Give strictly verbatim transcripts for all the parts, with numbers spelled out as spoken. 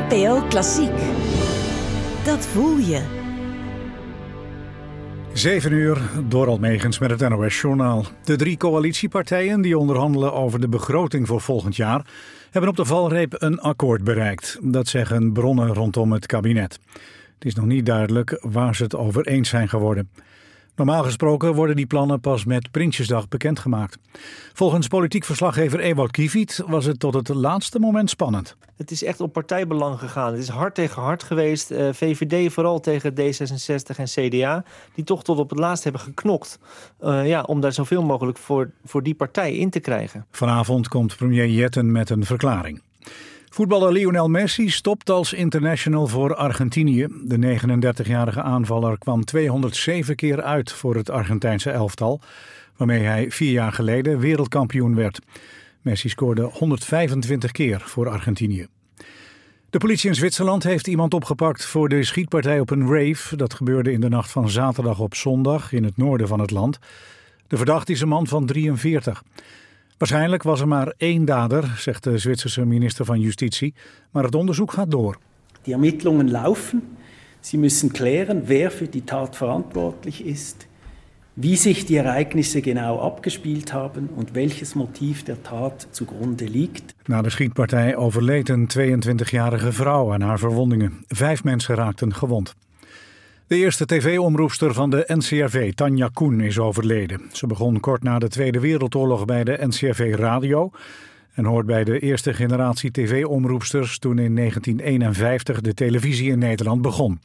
N P O Klassiek. Dat voel je. Zeven uur, Dorald Megens met het N O S-journaal. De drie coalitiepartijen die onderhandelen over de begroting voor volgend jaar hebben op de valreep een akkoord bereikt. Dat zeggen bronnen rondom het kabinet. Het is nog niet duidelijk waar ze het over eens zijn geworden. Normaal gesproken worden die plannen pas met Prinsjesdag bekendgemaakt. Volgens politiek verslaggever Ewout Kiviet was het tot het laatste moment spannend. Het is echt op partijbelang gegaan. Het is hard tegen hard geweest. Uh, V V D vooral tegen D zesenzestig en C D A... die toch tot op het laatst hebben geknokt... Uh, ja, om daar zoveel mogelijk voor, voor die partij in te krijgen. Vanavond komt premier Jetten met een verklaring. Voetballer Lionel Messi stopt als international voor Argentinië. De negenendertigjarige aanvaller kwam tweehonderdzeven keer uit voor het Argentijnse elftal, waarmee hij vier jaar geleden wereldkampioen werd. Messi scoorde honderdvijfentwintig keer voor Argentinië. De politie in Zwitserland heeft iemand opgepakt voor de schietpartij op een rave. Dat gebeurde in de nacht van zaterdag op zondag in het noorden van het land. De verdachte is een man van drieënveertig. Waarschijnlijk was er maar één dader, zegt de Zwitserse minister van Justitie, maar het onderzoek gaat door. Die Ermittlungen laufen. Sie müssen klären, wer für die Tat verantwortlich ist, wie sich die Ereignisse genau abgespielt haben und welches Motiv der Tat zugrunde liegt. Na de schietpartij overleed een tweeëntwintigjarige vrouw aan haar verwondingen. Vijf mensen raakten gewond. De eerste tv-omroepster van de N C R V, Tanja Koen, is overleden. Ze begon kort na de Tweede Wereldoorlog bij de N C R V Radio en hoort bij de eerste generatie tv-omroepsters toen in negentien eenenvijftig de televisie in Nederland begon.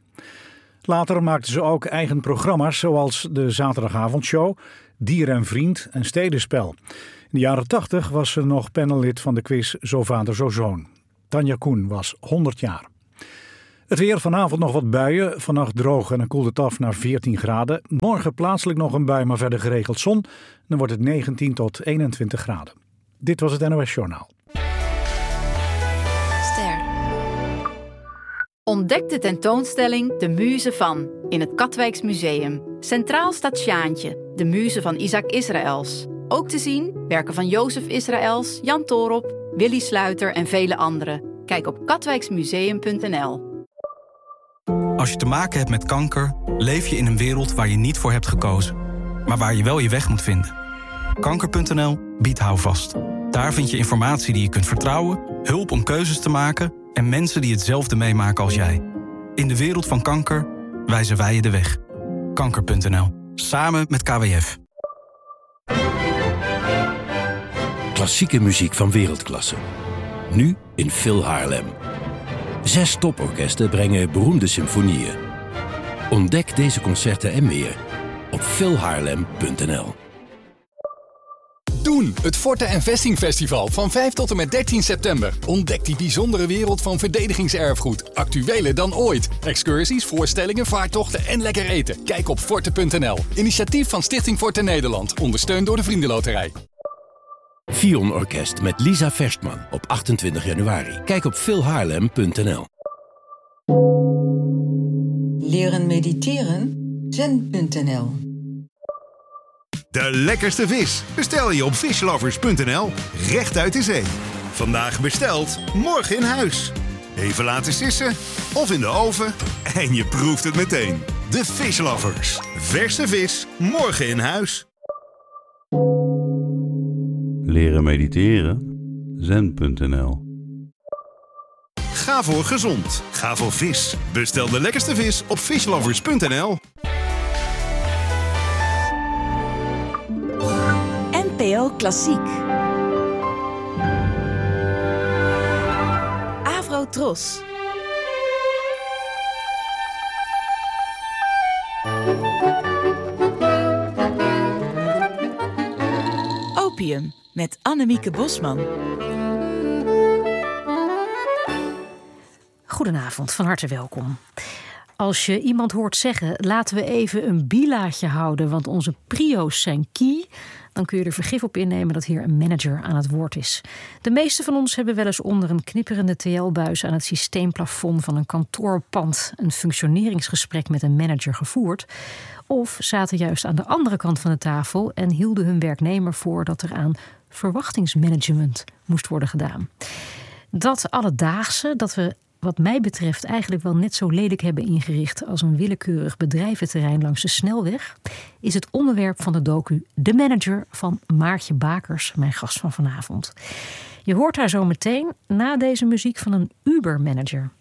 Later maakte ze ook eigen programma's zoals de Zaterdagavondshow, Dier en Vriend en Stedenspel. In de jaren tachtig was ze nog panellid van de quiz Zo Vader Zo Zoon. Tanja Koen was honderd jaar. Het weer, vanavond nog wat buien, vannacht droog en dan koelt het af naar veertien graden. Morgen plaatselijk nog een bui, maar verder geregeld zon. Dan wordt het negentien tot eenentwintig graden. Dit was het N O S-journaal. Ster. Ontdek de tentoonstelling De Muze van in het Katwijks Museum. Centraal staat Sjaantje, de muze van Isaac Israëls. Ook te zien werken van Jozef Israëls, Jan Toorop, Willy Sluiter en vele anderen. Kijk op katwijksmuseum punt n l. Als je te maken hebt met kanker, leef je in een wereld waar je niet voor hebt gekozen, maar waar je wel je weg moet vinden. kanker punt n l biedt houvast. Daar vind je informatie die je kunt vertrouwen, hulp om keuzes te maken en mensen die hetzelfde meemaken als jij. In de wereld van kanker wijzen wij je de weg. kanker punt n l. Samen met K W F. Klassieke muziek van wereldklasse. Nu in Phil Haarlem. Zes toporkesten brengen beroemde symfonieën. Ontdek deze concerten en meer op phil haarlem punt n l. Doen, het Forte en Vesting Festival van vijf tot en met dertien september. Ontdek die bijzondere wereld van verdedigingserfgoed. Actueler dan ooit. Excursies, voorstellingen, vaartochten en lekker eten. Kijk op forte punt n l. Initiatief van Stichting Forte Nederland. Ondersteund door de Vriendenloterij. Fion Orkest met Lisa Verstman op achtentwintig januari. Kijk op phil haarlem punt n l. Leren mediteren? zen punt n l. De lekkerste vis bestel je op fishlovers punt n l, recht uit de zee. Vandaag besteld, morgen in huis. Even laten sissen of in de oven en je proeft het meteen. De Fishlovers. Verse vis, morgen in huis. Leren mediteren? zen punt n l. Ga voor gezond. Ga voor vis. Bestel de lekkerste vis op fishlovers punt n l. N P O Klassiek. Avro Tros. Opium met Annemieke Bosman. Goedenavond, van harte welkom. Als je iemand hoort zeggen, laten we even een bilaatje houden, want onze prio's zijn key, dan kun je er vergif op innemen dat hier een manager aan het woord is. De meeste van ons hebben wel eens onder een knipperende T L-buis aan het systeemplafond van een kantoorpand een functioneringsgesprek met een manager gevoerd. Of zaten juist aan de andere kant van de tafel en hielden hun werknemer voor dat er aan verwachtingsmanagement moest worden gedaan. Dat alledaagse, dat we wat mij betreft eigenlijk wel net zo lelijk hebben ingericht als een willekeurig bedrijventerrein langs de snelweg, is het onderwerp van de docu De Manager van Maartje Bakers, mijn gast van vanavond. Je hoort haar zo meteen na deze muziek van een Uber-manager.